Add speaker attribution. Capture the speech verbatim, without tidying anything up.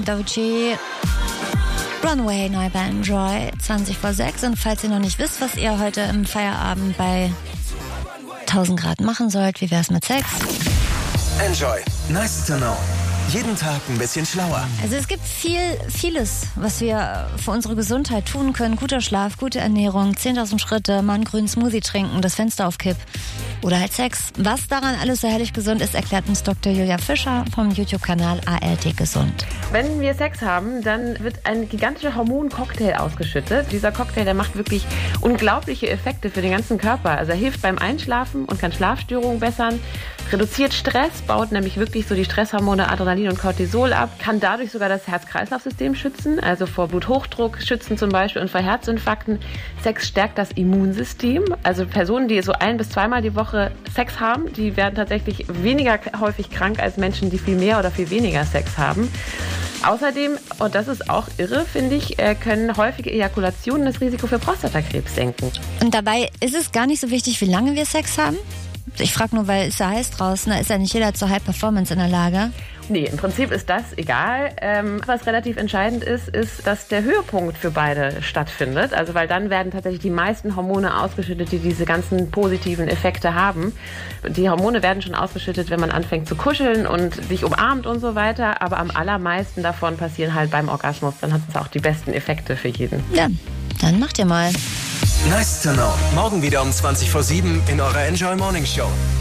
Speaker 1: Doechii, Runway, neu bei Enjoy, zwanzig vor sechs. Und falls ihr noch nicht wisst, was ihr heute im Feierabend bei tausend Grad machen sollt, wie wär's mit Sex?
Speaker 2: Enjoy. Nice to know. Jeden Tag ein bisschen schlauer.
Speaker 1: Also es gibt viel, vieles, was wir für unsere Gesundheit tun können. Guter Schlaf, gute Ernährung, zehntausend Schritte, mal einen grünen Smoothie trinken, das Fenster auf Kipp oder halt Sex. Was daran alles so herrlich gesund ist, erklärt uns Doktor Julia Fischer vom YouTube-Kanal A R D Gesund.
Speaker 3: Wenn wir Sex haben, dann wird ein gigantischer Hormoncocktail ausgeschüttet. Dieser Cocktail, der macht wirklich unglaubliche Effekte für den ganzen Körper. Also er hilft beim Einschlafen und kann Schlafstörungen bessern, reduziert Stress, baut nämlich wirklich so die Stresshormone Adrenalin und Cortisol ab, kann dadurch sogar das Herz-Kreislauf-System schützen, also vor Bluthochdruck schützen zum Beispiel und vor Herzinfarkten. Sex stärkt das Immunsystem. Also Personen, die so ein- bis zweimal die Woche Sex haben, die werden tatsächlich weniger häufig krank als Menschen, die viel mehr oder viel weniger Sex haben. Außerdem, und das ist auch irre, finde ich, können häufige Ejakulationen das Risiko für Prostatakrebs senken.
Speaker 1: Und dabei ist es gar nicht so wichtig, wie lange wir Sex haben? Ich frage nur, weil es ja heiß draußen, da ist ja nicht jeder zur High Performance in der Lage.
Speaker 3: Nee, im Prinzip ist das egal. Ähm, was relativ entscheidend ist, ist, dass der Höhepunkt für beide stattfindet. Also weil dann werden tatsächlich die meisten Hormone ausgeschüttet, die diese ganzen positiven Effekte haben. Die Hormone werden schon ausgeschüttet, wenn man anfängt zu kuscheln und sich umarmt und so weiter. Aber am allermeisten davon passieren halt beim Orgasmus. Dann hat es auch die besten Effekte für jeden.
Speaker 1: Ja, dann macht ihr mal.
Speaker 2: Nice to know. Morgen wieder um zwanzig vor sieben in eurer Enjoy Morning Show.